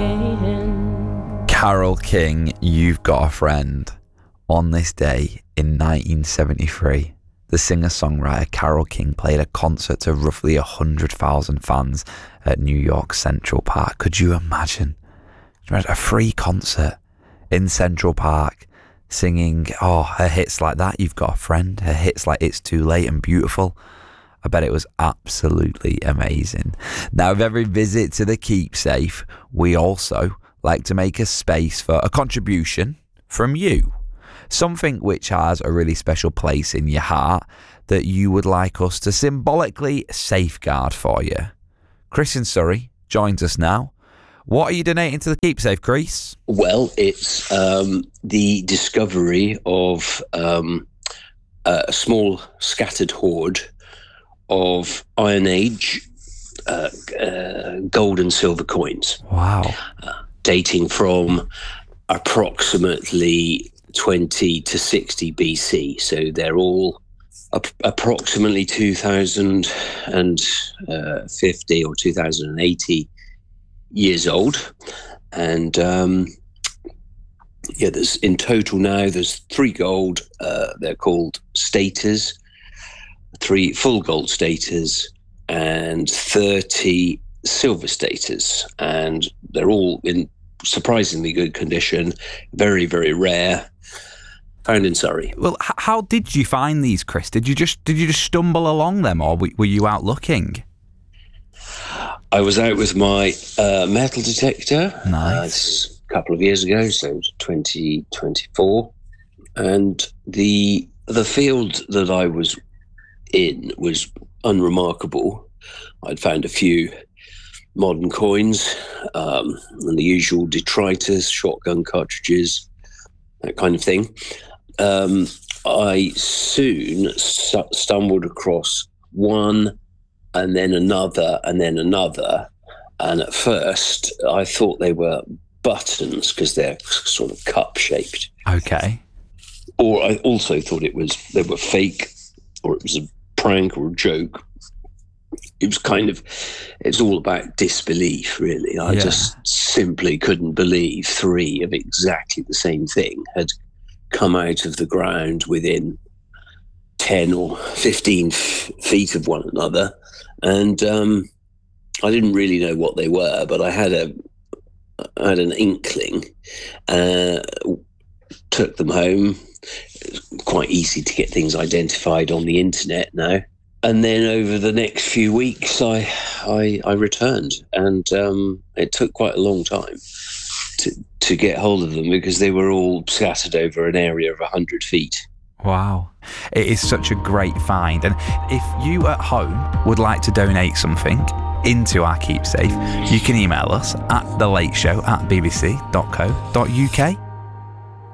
Carole King, You've Got a Friend. On this day in 1973, the singer-songwriter Carole King played a concert to roughly 100,000 fans at New York Central Park. Could you imagine? A free concert in Central Park, singing her hits like that, You've Got a Friend, her hits like It's Too Late and Beautiful. I bet it was absolutely amazing. Now, with every visit to the Keepsafe, we also like to make a space for a contribution from you. Something which has a really special place in your heart that you would like us to symbolically safeguard for you. Chris in Surrey joins us now. What are you donating to the Keepsafe, Chris? Well, it's the discovery of a small scattered hoard of Iron Age gold and silver coins. Wow. Dating from approximately 20 to 60 BC. So they're all approximately 2050 or 2080 years old. And there's in total now, there's 3 gold. They're called staters, 3 full gold staters, and 30 silver staters, and they're all in surprisingly good condition, very, very rare, found in Surrey. Well, how did you find these, Chris? Did you just stumble along them, or were you out looking? I was out with my metal detector. Nice. A couple of years ago, so 2024, and the field that I was in was unremarkable. I'd found a few modern coins, and the usual detritus, shotgun cartridges, that kind of thing. I soon stumbled across one, and then another, and then another. And at first, I thought they were buttons because they're sort of cup-shaped. Okay. Or I also thought they were fake, or it was a prank or a joke. It was it's all about disbelief, really. I just simply couldn't believe 3 of exactly the same thing had come out of the ground within 10 or 15 feet of one another. And I didn't really know what they were, but I had an inkling, took them home. It's quite easy to get things identified on the internet now. And then over the next few weeks, I returned, and it took quite a long time to get hold of them because they were all scattered over an area of 100 feet. Wow. It is such a great find. And if you at home would like to donate something into our Keepsafe, you can email us at thelateshow@bbc.co.uk.